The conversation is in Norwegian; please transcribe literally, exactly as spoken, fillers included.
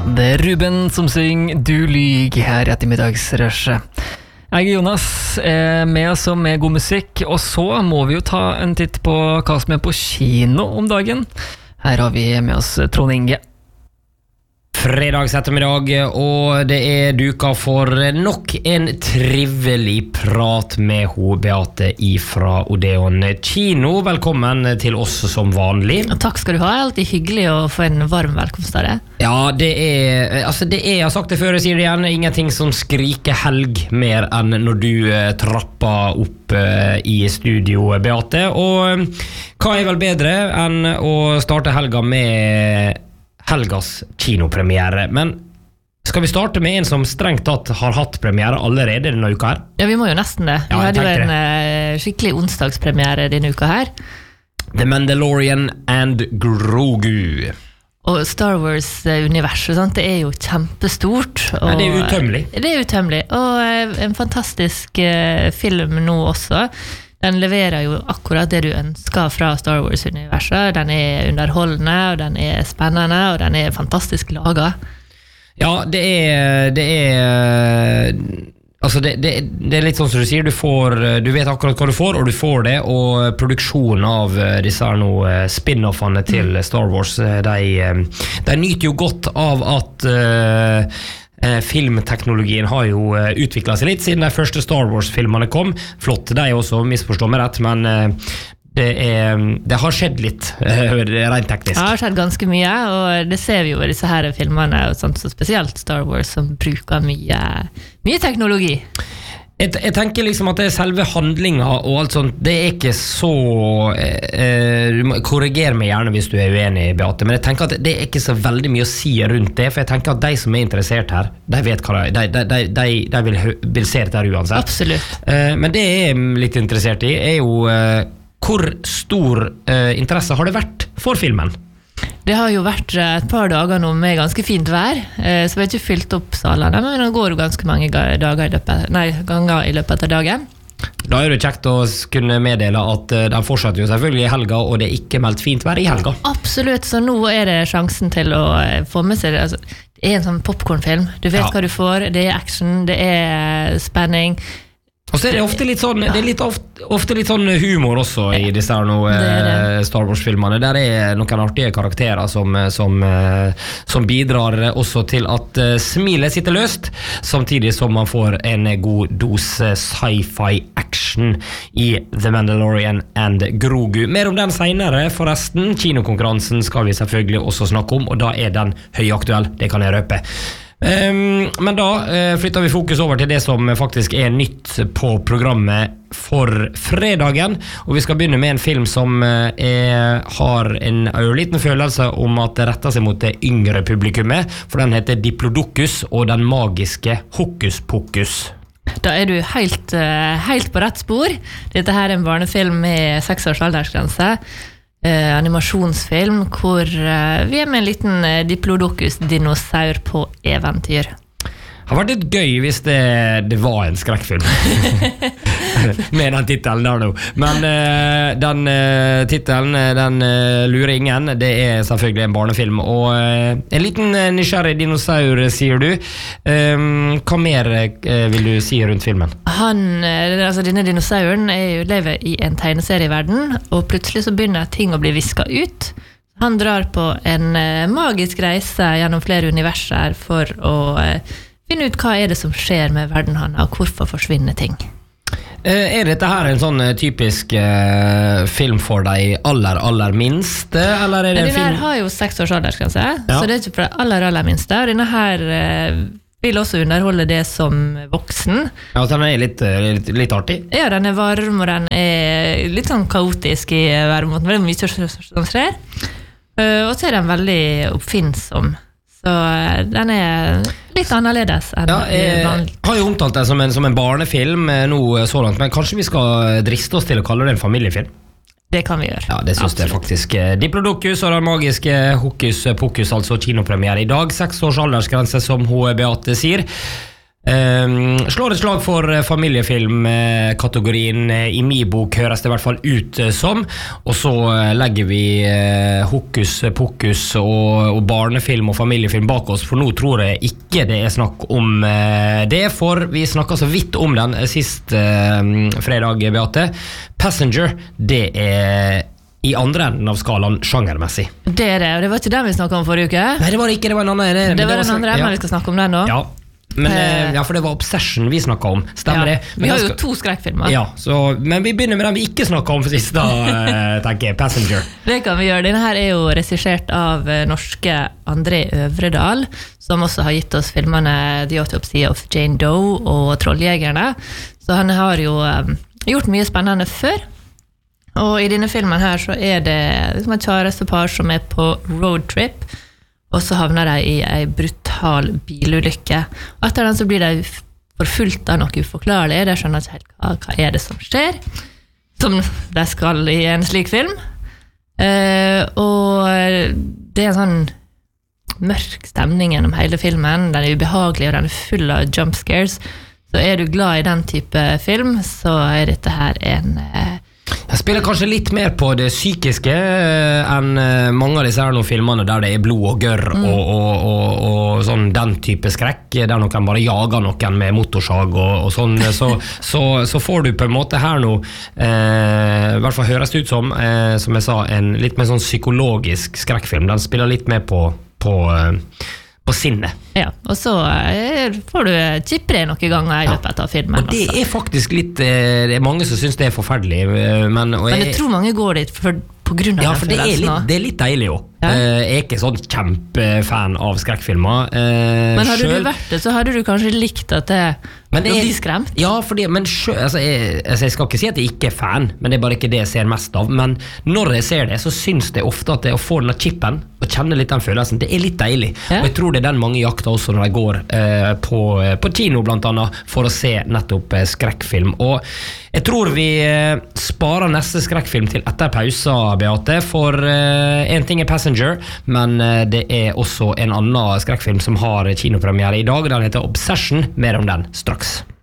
Det er Ruben som synger Du lyg her i ettermiddagsrushet. Jeg er Jonas, er med som med god musikk, og så må vi jo ta en titt på hva som er på kino om dagen. Her har vi med oss Trond Inge. Fredags ettermiddag, og det er duka for nok en trivelig prat med ho Beate ifra Odeon Kino. Velkommen til oss som vanlig. Takk skal du ha, alltid hyggelig å få en varm velkomst av det. Ja, det er, altså det er, jeg har sagt det før, jeg sier det igjen, ingenting som skriker helg mer enn når du eh, trapper opp eh, i studio, Beate. Og hva er vel bedre enn å starte helga med helgas kinopremiere, men skal vi starte med en som strengt tatt har hatt premiere allerede denne uka her? Ja, vi må jo nesten det. Vi Ja, jeg hadde jo en tenkte uh, skikkelig onsdagspremiere denne uka her. The Mandalorian and Grogu. Og Star Wars-universet, sant? Det er jo kjempestort. Og, Nei, det er utømmelig. Det er utømmelig, og uh, en fantastisk uh, film nå også. Den leverer jo akkurat det du ønsker fra Star Wars-universet. Den er underholdende, og den er spennende, og den er fantastisk laget. Ja, det er, det er altså det, det, det er litt sånn som du sier, du, får, du vet akkurat hva du får, og du får det, og produksjonen av disse her nå spin-offene til Star Wars, de, de nyter jo godt av at uh, filmteknologien har jo utviklet seg litt siden de første Star Wars-filmene kom. Flott, de er også misforstått meg rett, men det, er, det har skjedd litt, rent teknisk. Ja, det har skjedd ganske mye, og det ser vi jo i disse her filmene, og sånt, så spesielt Star Wars, som bruker mye, mye teknologi. Jeg, jeg tenker liksom at det er selve handlingen og alt sånt, det er ikke så eh, du må korrigere meg gjerne hvis du er uenig, Beate, men jeg tenker at det er ikke så veldig mye å si rundt det, for jeg tenker at de som er interessert her, de vet hva de, de, de, de, de vil, vil se dette her uansett. Absolutt. Eh, men det jeg er litt interessert i er jo eh, hvor stor eh, interesse har det vært for filmen? Det har jo vært et par dager nå med ganske fint vær, så vi har ikke fylt opp salene, men det går jo ganske mange dager i løpet, nei, ganger i løpet av dagen. Da er det kjekt å kunne meddele at den fortsetter jo selvfølgelig i helga, og det er ikke meldt fint vær i helga. Absolutt, så nå er det sjansen til å få med seg det. Altså, det er en sånn popcornfilm. Du vet ja. Hva du får, det er action, det er spenning. Og så er det ofte litt sånn, det er litt ofte, ofte litt sånn humor også i disse her noe, det det. Star Wars-filmene. Der er noen artige karakterer som, som, som bidrar også til at smilet sitter løst, samtidig som man får en god dose sci-fi action i The Mandalorian and Grogu. Mer om den senere, forresten. Kinokonkurransen skal vi selvfølgelig også snakke om, og da er den høyaktuell, det kan jeg røpe. Um, men da uh, flytter vi fokus over til det som faktisk er nytt på programmet for fredagen, og vi skal begynne med en film som uh, er, har en liten følelse om at det retter seg mot det yngre publikummet, for den heter Diplodocus og den magiske Hokus Pokus. Da er du helt, uh, helt på rett spor. Dette her er en barnefilm med seks års aldersgrense. Uh, animasjonsfilm hvor uh, vi er med en liten uh, Diplodocus-dinosaur på eventyr. Det har vært litt gøy hvis det, det var en skrekkfilm med den titelen der nå, men uh, den uh, titelen den uh, lurer ingen. Det er selvfølgelig en barnefilm, og uh, en liten uh, nysgjerrig dinosaur, sier du. Um, hva mer uh, vil du si rundt filmen? Han, uh, altså denne dinosauren er jo, lever i en tegneserie i verden, og plutselig så begynner ting å bli visket ut. Han drar på en uh, magisk reise gjennom flere universer for å uh, finne ut hva er det som skjer med verden han, og hvorfor forsvinner ting. Er dette her en sånn typisk uh, film for de aller, aller minste? Eller er det en denne film? her har jo seks års aldersgrense, ja. Så det er ikke for de aller, aller minste. Og denne her uh, vil også underholde det som voksen. Ja, den er litt, litt, litt artig. Ja, den er varm, og den er litt sånn kaotisk i væremåten. Det er mye som skjer. Uh, og så er den veldig oppfinnsom. Så den er litt annerledes enn ja, jeg har jo omtalt det som en, som en barnefilm nå så langt, men kanskje vi skal driste oss til å kalle det en familiefilm? Det kan vi gjøre. Ja, det synes jeg faktisk. Diplodocus og den magiske Hokus Pokus, altså kinopremiere i dag. Seks års aldersgrense, som hun Beate sier. Um, slår et slag for familiefilmkategorien. I min bok høres det i hvert fall ut som. Og så legger vi uh, hokus pokus og, og barnefilm og familiefilm bak oss, for nå tror jeg ikke det er snakk om uh, det, for vi snakket så vidt om den sist uh, fredag, Beate. Passenger, det er i andre enden av skalaen sjangermessig. Det er det, og det var ikke den vi snakket om forrige uke. Nei, det var det ikke, det var en annen. Det, det var det den andre, ja. men vi skal snakke om den nå. Ja. Men, eh, ja, for det var Obsession vi snakket om. Stemmer ja. det? Vi har skal... jo to skrekkfilmer. Ja, så, men vi begynner med den vi ikke snakket om for sist da, tenker jeg, Passenger. Det kan vi gjøre. Denne her er jo regissert av norske André Øvredal, som også har gitt oss filmene The Autopsy of Jane Doe og Trolljegerne. Så han har jo um, gjort mye spennende før. Og i denne filmen her så er det liksom et kjærestepar som er på roadtrip, og så havner de i en brutal bilulykke. Og etter den så blir de forfulgt av noe uforklarlig. De skjønner ikke helt hva, hva er det som skjer, som de skal i en slik film. Eh, og det er en sånn mørk stemning gjennom hele filmen. Den er ubehagelig, og den er full av jump scares. Så er du glad i den type film, så er dette her en... Eh, Jeg spiller kanskje litt mer på det psykiske enn mange av disse her noen filmene der det er blod og gørr mm. og, og, og, og sånn den type skrekk, der noen bare jager noen med motorsag og, og sånn, så, så, så får du på en måte her nå, eh, i hvert fall høres det ut som, eh, som jeg sa, en litt mer sånn psykologisk skrekkfilm. Den spiller litt mer på, på eh, på sinnet. Ja, og så eh, får du chipre noen ganger i løpet av filmen. Og det også. Er faktisk litt, eh, det er mange som synes det er forferdelig, men... Men jeg, jeg tror mange går dit for, på grunn av ja, for det er, litt, det er litt deilig jo. Ja. Jeg er ikke sånn kjempefan av skrekkfilmer. Men hadde selv, du vært det, så hadde du kanskje likt at det, det blir skremt. Ja, fordi, men selv, altså, jeg, altså, jeg skal ikke si at jeg ikke er fan, men det er bare ikke det jeg ser mest av. Men når jeg ser det, så synes jeg ofte at det å få denne chippen, og kjenne litt den følelsen, det er litt deilig. Ja. Og jeg tror det er den mange jakter også når de går eh, på, på kino blant annet, for å se nettopp eh, skrekkfilm. Og jeg tror vi eh, sparer neste skrekkfilm til etter pausa, Beate, for eh, en ting er Passenger, men eh, det er også en annen skrekkfilm som har kinopremiere i dag. Den heter Obsession. Mer om den straks.